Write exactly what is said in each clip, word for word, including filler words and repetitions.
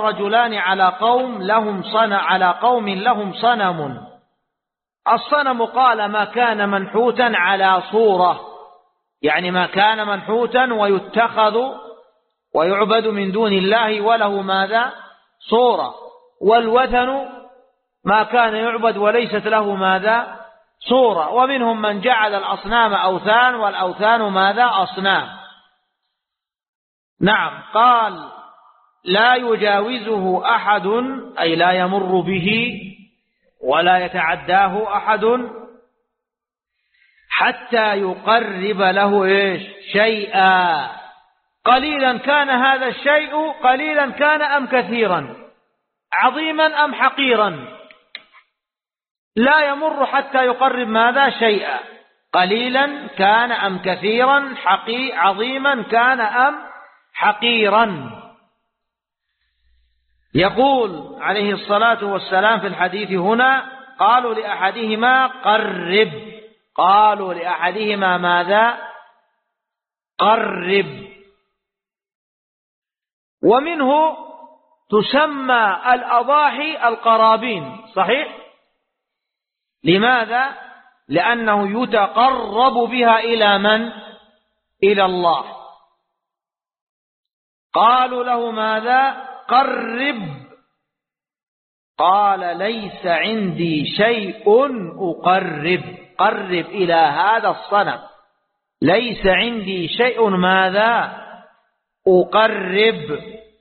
رجلان على قوم لهم صنم على قوم لهم صنم. الصنم قال ما كان منحوتا على صورة، يعني ما كان منحوتا ويتخذ ويعبد من دون الله وله ماذا؟ صورة. والوثن ما كان يعبد وليست له ماذا؟ صورة. ومنهم من جعل الأصنام أوثان والأوثان ماذا؟ أصنام. نعم. قال لا يجاوزه أحد، أي لا يمر به ولا يتعداه أحد حتى يقرب له إيش؟ شيئا، قليلا كان هذا الشيء، قليلا كان أم كثيرا، عظيما أم حقيرا، لا يمر حتى يقرب ماذا؟ شيئا، قليلا كان أم كثيرا، حقي عظيما كان أم حقيرا. يقول عليه الصلاة والسلام في الحديث هنا: قالوا لأحدهما قرب، قالوا لأحدهما ماذا؟ قرب. ومنه تسمى الأضاحي القرابين، صحيح؟ لماذا؟ لأنه يتقرب بها إلى من؟ إلى الله. قالوا له ماذا؟ قرب. قال ليس عندي شيء أقرب، قرب إلى هذا الصنم، ليس عندي شيء ماذا؟ أقرب.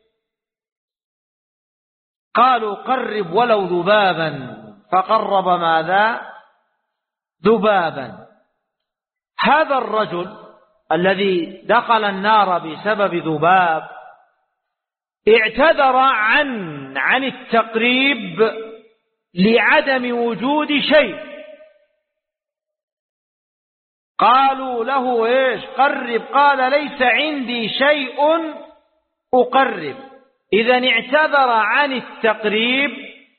قالوا قرب ولو ذبابا، فقرب ماذا؟ ذبابا. هذا الرجل الذي دخل النار بسبب ذباب اعتذر عن عن التقريب لعدم وجود شيء. قالوا له ايش؟ قرب. قال ليس عندي شيء أقرب. إذن اعتذر عن التقريب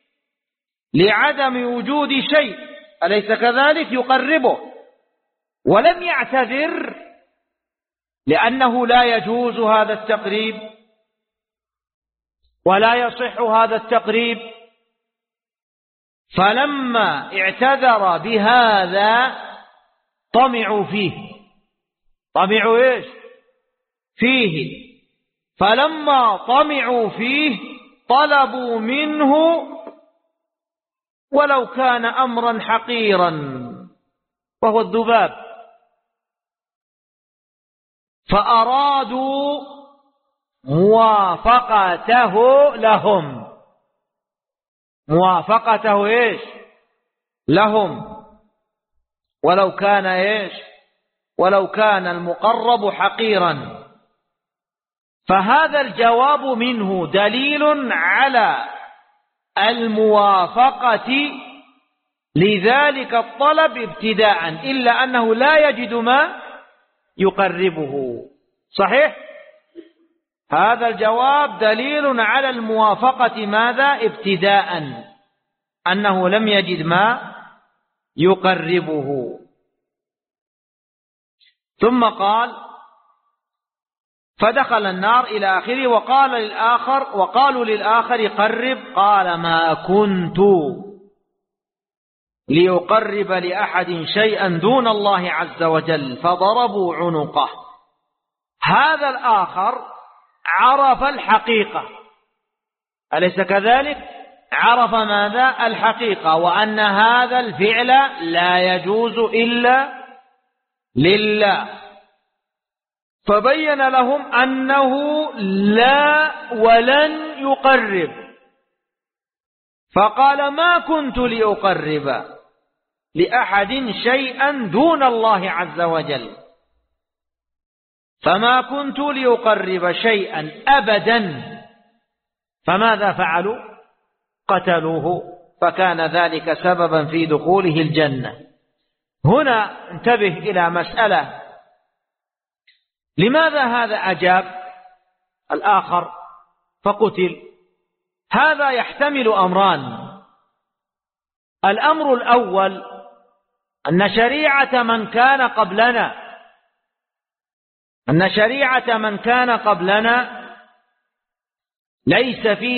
لعدم وجود شيء، أليس كذلك؟ يقربه. ولم يعتذر لأنه لا يجوز هذا التقريب ولا يصح هذا التقريب. فلما اعتذر بهذا طمعوا فيه. طمعوا ايش؟ فيه. فلما طمعوا فيه طلبوا منه ولو كان أمرا حقيرا وهو الذباب، فأرادوا موافقته لهم. موافقته ايش؟ لهم، ولو كان ايش؟ ولو كان المقرب حقيرا. فهذا الجواب منه دليل على الموافقة لذلك الطلب ابتداء، إلا أنه لا يجد ما يقربه. صحيح؟ هذا الجواب دليل على الموافقة ماذا؟ ابتداء، أنه لم يجد ما يقربه. ثم قال: فدخل النار إلى آخره. وقال للآخر وقالوا للآخر قرب. قال ما كنت ليقرب لأحد شيئا دون الله عز وجل، فضربوا عنقه. هذا الآخر عرف الحقيقة، أليس كذلك؟ عرف ماذا؟ الحقيقة، وأن هذا الفعل لا يجوز إلا لله. فبين لهم أنه لا ولن يقرب. فقال ما كنت لأقرب لأحد شيئا دون الله عز وجل، فما كنت لأقرب شيئا أبدا. فماذا فعلوا؟ قتلوه، فكان ذلك سببا في دخوله الجنة. هنا انتبه إلى مسألة: لماذا هذا أجاب الآخر فقتل؟ هذا يحتمل أمران. الأمر الأول أن شريعة من كان قبلنا أن شريعة من كان قبلنا ليس فيه